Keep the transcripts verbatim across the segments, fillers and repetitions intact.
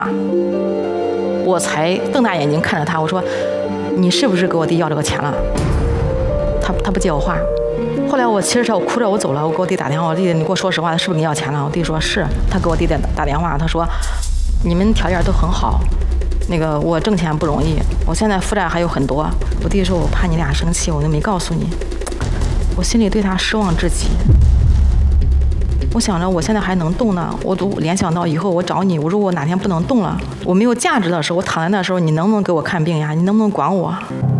我才瞪大眼睛看着他，我说你是不是给我弟要这个钱了？他他不接我话。后来我骑着车，我哭着我走了，我给我弟打电话，我弟你给我说实话，他是不是给你要钱了？我弟说是，他给我弟打电话，他说你们条件都很好，那个我挣钱不容易，我现在负债还有很多。我弟说我怕你俩生气，我就没告诉你。我心里对他失望至极。我想着我现在还能动呢，我都联想到以后我找你，我如果我哪天不能动了，我没有价值的时候，我躺在那时候，你能不能给我看病呀？你能不能管我？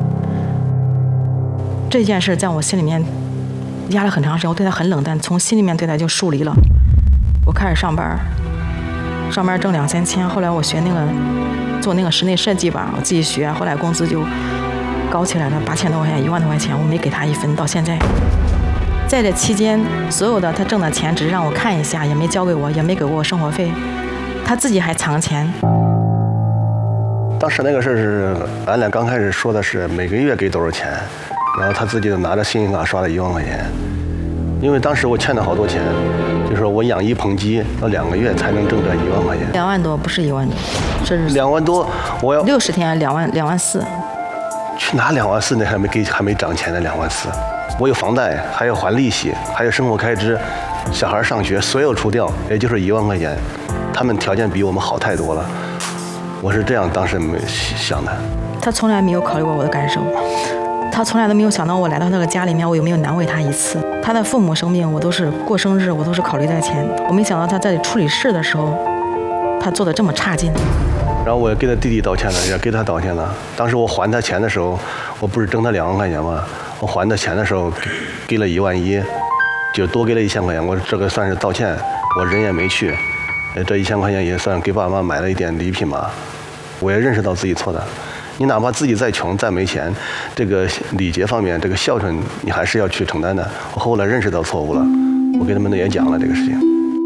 这件事在我心里面压了很长时间，我对他很冷淡，从心里面对他就疏离了。我开始上班，上班挣两三千，后来我学那个做那个室内设计吧，我自己学，后来工资就高起来了，八千多块钱，一万多块钱，我没给他一分，到现在。在这期间，所有的他挣的钱只是让我看一下，也没交给我，也没给过我生活费，他自己还藏钱。 当时那个事是，俺俩刚开始说的是每个月给多少钱，然后他自己拿着信用卡刷了一万块钱，因为当时我欠了好多钱，就说我养一棚鸡要两个月才能挣这一万块钱。 两万多不是一万多，是两万多，我要六十天两万两万四。 去拿两万四呢？还没给还没涨钱的两万四。我有房贷，还要还利息，还有生活开支，小孩上学，所有除掉，也就是一万块钱。他们条件比我们好太多了，我是这样当时没想的。 他从来没有考虑过我的感受，他从来都没有想到我来到那个家里面，我有没有难为他一次。他的父母生病，我都是过生日，我都是考虑在前。我没想到他在处理事的时候，他做的这么差劲。 然后我也给他弟弟道歉了，也给他道歉了。当时我还他钱的时候，我不是挣他两万块钱吗？我还他钱的时候给给了一万一，就多给了一千块钱。我这个算是道歉，我人也没去，这一千块钱也算给爸妈买了一点礼品吧。我也认识到自己错的。你哪怕自己再穷再没钱，这个礼节方面，这个孝顺你还是要去承担的。我后来认识到错误了，我给他们也讲了这个事情。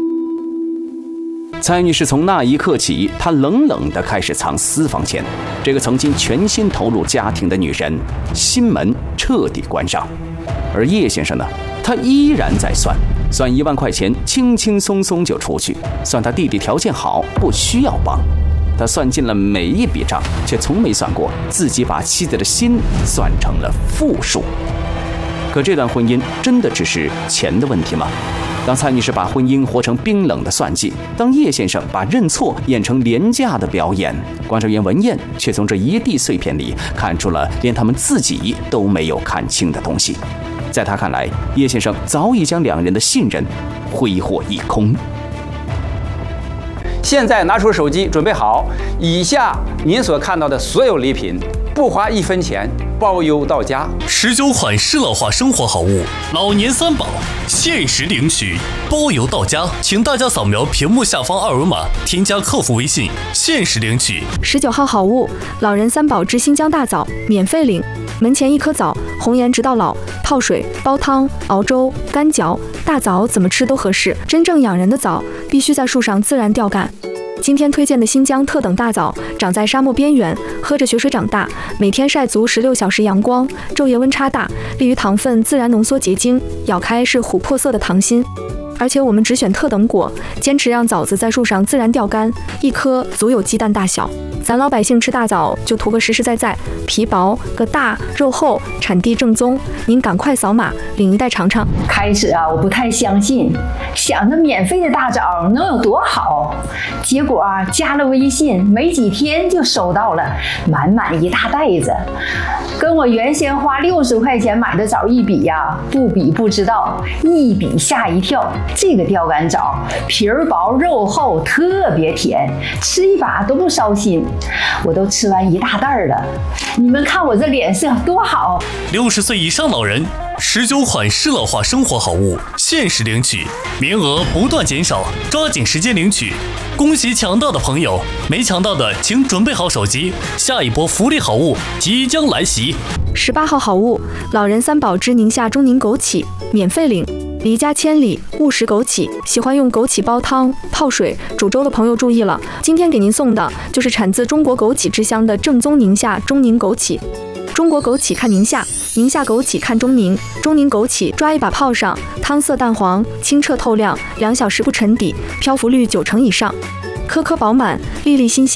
蔡女士从那一刻起，她冷冷地开始藏私房钱。这个曾经全心投入家庭的女人，心门彻底关上。而叶先生呢，他依然在算，算一万块钱，轻轻松松就出去；算他弟弟条件好，不需要帮。他算尽了每一笔账，却从没算过自己把妻子的心算成了负数。可这段婚姻真的只是钱的问题吗？当蔡女士把婚姻活成冰冷的算计，当叶先生把认错演成廉价的表演，观察员文艳却从这一地碎片里看出了连他们自己都没有看清的东西。在他看来，叶先生早已将两人的信任挥霍一空。 现在拿出手机，准备好，以下您所看到的所有礼品，不花一分钱，包邮到家。 十九款适老化生活好物，老年三宝，限时领取，包邮到家。请大家扫描屏幕下方二维码，添加客服微信，限时领取。 十九号好物，老人三宝之新疆大枣，免费领。门前一颗枣，红颜直到老，泡水、煲汤、熬粥、干嚼，大枣怎么吃都合适。真正养人的枣，必须在树上自然吊干。今天推荐的新疆特等大枣，长在沙漠边缘，喝着雪水长大，每天晒足十六小时阳光，昼夜温差大，利于糖分自然浓缩结晶，咬开是琥珀色的糖心。而且我们只选特等果，坚持让枣子在树上自然吊干，一颗足有鸡蛋大小。咱老百姓吃大枣就图个实实在在，皮薄个大，肉厚，产地正宗。您赶快扫码领一袋尝尝。 开始啊，我不太相信，想着免费的大枣能有多好，结果啊，加了微信没几天就收到了满满一大袋子，跟我原先花六十块钱买的枣一比呀，不比不知道，一比吓一跳。这个吊干枣皮儿薄肉厚，特别甜，吃一把都不烧心。我都吃完一大袋了，你们看我这脸色多好。 六十岁以上老人，十九款适老化生活好物，限时领取，名额不断减少，抓紧时间领取。恭喜抢到的朋友，没抢到的请准备好手机，下一波福利好物即将来袭。 十八号好物，老人三宝之宁夏中宁枸杞，免费领。离家千里，勿食枸杞。喜欢用枸杞煲汤、泡水、煮粥的朋友注意了，今天给您送的就是产自中国枸杞之乡的正宗宁夏中宁枸杞。中国枸杞看宁夏，宁夏枸杞看中宁。中宁枸杞抓一把泡上，汤色淡黄，清澈透亮，两小时不沉底，漂浮率九成以上。 颗颗饱满，粒粒新鲜。